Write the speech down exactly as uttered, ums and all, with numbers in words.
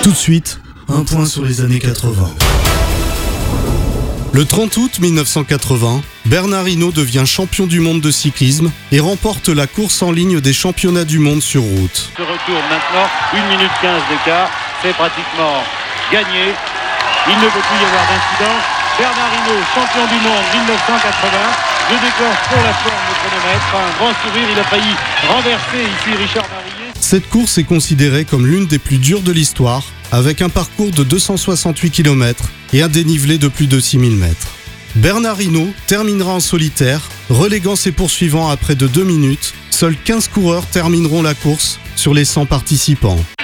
Tout de suite, un point sur les années quatre-vingts. Le trente août mille neuf cent quatre-vingts, Bernard Hinault devient champion du monde de cyclisme et remporte la course en ligne des championnats du monde sur route. Se retourne maintenant, une minute quinze d'écart, c'est pratiquement gagné. Il ne peut plus y avoir d'incident. Bernard Hinault, champion du monde mille neuf cent quatre-vingts. Je déclenche pour la forme le chronomètre. Un grand sourire, il a failli renverser ici Richard Marillier. Cette course est considérée comme l'une des plus dures de l'histoire, avec un parcours de deux cent soixante-huit kilomètres et un dénivelé de plus de six mille mètres. Bernard Hinault terminera en solitaire, reléguant ses poursuivants à près de deux minutes. Seuls quinze coureurs termineront la course sur les cent participants.